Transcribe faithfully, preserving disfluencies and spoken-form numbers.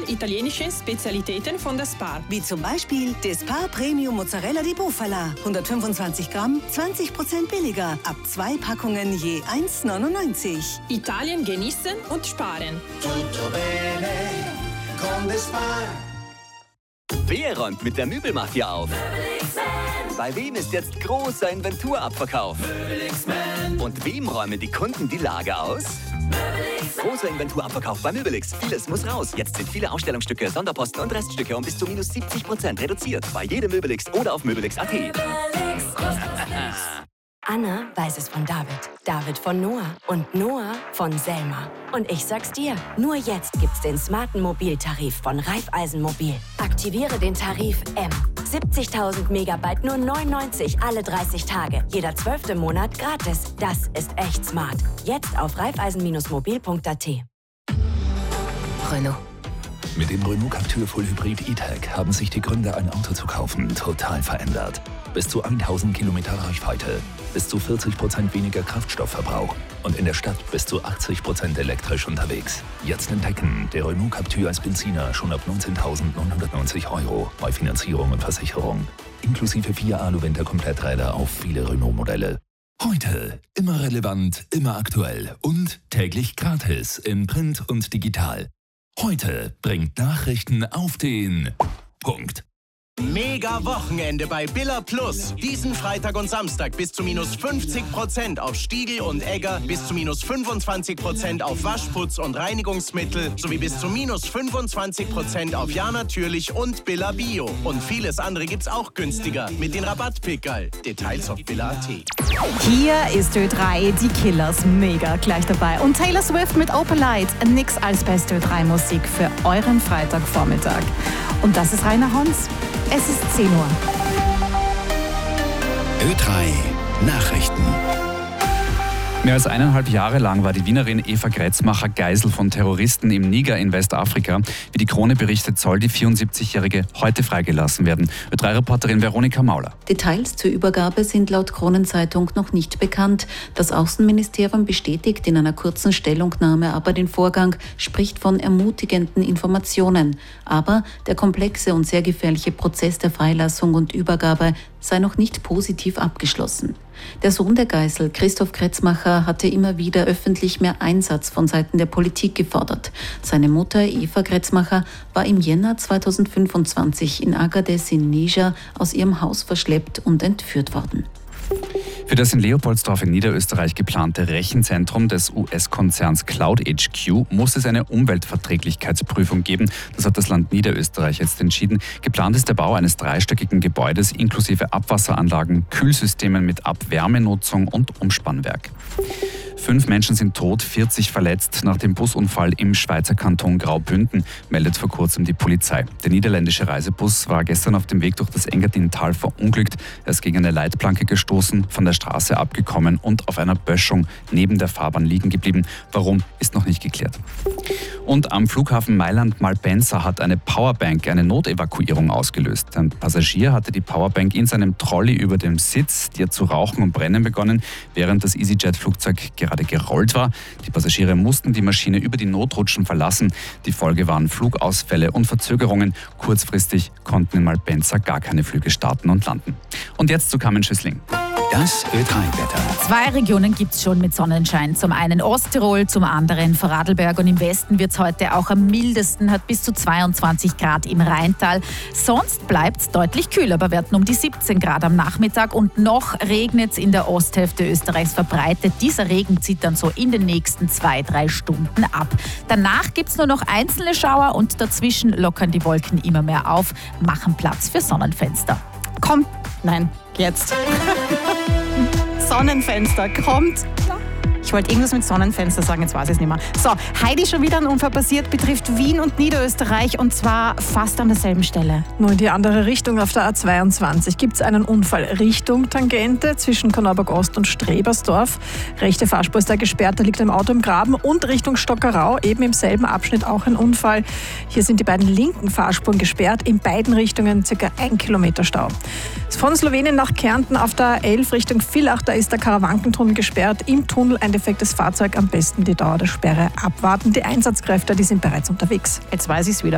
italienische Spezialitäten von der Spar. Wie zum Beispiel der Spar Premium Mozzarella di Bufala. hundertfünfundzwanzig Gramm, zwanzig Prozent billiger. Ab zwei Packungen je eins neunundneunzig. Italien genießen und sparen. Tutto bene con der Spar. Wer räumt mit der Möbelmafia auf? Bei wem ist jetzt großer Inventurabverkauf? Und wem räumen die Kunden die Lager aus? Großer Inventurabverkauf bei Möbelix. Vieles muss raus. Jetzt sind viele Ausstellungsstücke, Sonderposten und Reststücke um bis zu minus siebzig Prozent reduziert. Bei jedem Möbelix oder auf möbelix punkt at. Anna weiß es von David, David von Noah und Noah von Selma. Und ich sag's dir, nur jetzt gibt's den smarten Mobiltarif von Raiffeisen Mobil. Aktiviere den Tarif M. siebzigtausend Megabyte nur neunundneunzig alle dreißig Tage. Jeder zwölfte Monat gratis. Das ist echt smart. Jetzt auf raiffeisen Mobil punkt at. Renault. Mit dem Renault Captur Full Hybrid E-Tech haben sich die Gründe, ein Auto zu kaufen, total verändert. Bis zu tausend Kilometer Reichweite, bis zu vierzig Prozent weniger Kraftstoffverbrauch und in der Stadt bis zu achtzig Prozent elektrisch unterwegs. Jetzt entdecken, der Renault Captur als Benziner schon ab neunzehntausendneunhundertneunzig Euro bei Finanzierung und Versicherung. Inklusive vier Alu-Winter-Kompletträder auf viele Renault-Modelle. Heute immer relevant, immer aktuell und täglich gratis in Print und digital. Heute bringt Nachrichten auf den Punkt. Mega Wochenende bei Billa Plus. Diesen Freitag und Samstag bis zu minus fünfzig Prozent auf Stiegl und Egger, bis zu minus fünfundzwanzig Prozent auf Waschputz und Reinigungsmittel sowie bis zu minus fünfundzwanzig Prozent auf Ja Natürlich und Billa Bio. Und vieles andere gibt's auch günstiger mit den Rabattpickerl. Details auf billa punkt at. Hier ist Ö drei, die Killers, mega gleich dabei. Und Taylor Swift mit Open Light, nix als beste Ö drei Musik für euren Freitagvormittag. Und das ist Rainer Hons. Es ist zehn Uhr. Ö drei Nachrichten. Mehr als eineinhalb Jahre lang war die Wienerin Eva Kretzmacher Geisel von Terroristen im Niger in Westafrika. Wie die Krone berichtet, soll die vierundsiebzigjährige heute freigelassen werden. Ö drei Reporterin Veronika Mauler. Details zur Übergabe sind laut Kronenzeitung noch nicht bekannt. Das Außenministerium bestätigt in einer kurzen Stellungnahme aber den Vorgang, spricht von ermutigenden Informationen. Aber der komplexe und sehr gefährliche Prozess der Freilassung und Übergabe sei noch nicht positiv abgeschlossen. Der Sohn der Geisel, Christoph Kretzmacher, hatte immer wieder öffentlich mehr Einsatz von Seiten der Politik gefordert. Seine Mutter Eva Kretzmacher war im Jänner zweitausendfünfundzwanzig in Agadez in Niger aus ihrem Haus verschleppt und entführt worden. Für das in Leopoldsdorf in Niederösterreich geplante Rechenzentrum des U S-Konzerns Cloud H Q muss es eine Umweltverträglichkeitsprüfung geben. Das hat das Land Niederösterreich jetzt entschieden. Geplant ist der Bau eines dreistöckigen Gebäudes inklusive Abwasseranlagen, Kühlsystemen mit Abwärmenutzung und Umspannwerk. Fünf Menschen sind tot, vierzig verletzt nach dem Busunfall im Schweizer Kanton Graubünden, meldet vor kurzem die Polizei. Der niederländische Reisebus war gestern auf dem Weg durch das Engadintal verunglückt. Er ist gegen eine Leitplanke gestoßen, von der Straße abgekommen und auf einer Böschung neben der Fahrbahn liegen geblieben. Warum, ist noch nicht geklärt. Und am Flughafen Mailand-Malpensa hat eine Powerbank eine Notevakuierung ausgelöst. Ein Passagier hatte die Powerbank in seinem Trolley über dem Sitz, die hat zu rauchen und brennen begonnen, während das EasyJet-Flugzeug gerade gerollt war. Die Passagiere mussten die Maschine über die Notrutschen verlassen. Die Folge waren Flugausfälle und Verzögerungen. Kurzfristig konnten in Malpensa gar keine Flüge starten und landen. Und jetzt zu Carmen Schüssling. Das Ö drei Wetter. Zwei Regionen gibt es schon mit Sonnenschein. Zum einen Osttirol, zum anderen Vorarlberg. Und im Westen wird es heute auch am mildesten, hat bis zu zweiundzwanzig Grad im Rheintal. Sonst bleibt es deutlich kühler, bei Werten um die siebzehn Grad am Nachmittag. Und noch regnet es in der Osthälfte Österreichs verbreitet. Dieser Regen zieht dann so in den nächsten zwei, drei Stunden ab. Danach gibt es nur noch einzelne Schauer und dazwischen lockern die Wolken immer mehr auf, machen Platz für Sonnenfenster. Kommt, nein, jetzt. Sonnenfenster kommt. Ich wollte irgendwas mit Sonnenfenster sagen, jetzt weiß ich es nicht mehr. So, Heidi, schon wieder ein Unfall passiert, betrifft Wien und Niederösterreich und zwar fast an derselben Stelle. Nur in die andere Richtung auf der A zweiundzwanzig gibt es einen Unfall Richtung Tangente zwischen Korneuburg Ost und Strebersdorf. Rechte Fahrspur ist da gesperrt, da liegt ein Auto im Graben und Richtung Stockerau, eben im selben Abschnitt auch ein Unfall. Hier sind die beiden linken Fahrspuren gesperrt, in beiden Richtungen circa ein Kilometer Stau. Von Slowenien nach Kärnten auf der A elf Richtung Villach, da ist der Karawankentunnel gesperrt, im Tunnel ein defektes Fahrzeug, am besten die Dauer der Sperre abwarten. Die Einsatzkräfte, die sind bereits unterwegs. Jetzt weiß ich es wieder.